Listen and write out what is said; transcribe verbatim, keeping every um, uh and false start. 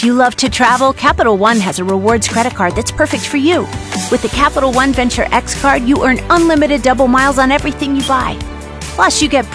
If you love to travel, Capital One has a rewards credit card that's perfect for you. With the Capital One Venture X card, you earn unlimited double miles on everything you buy. Plus, you get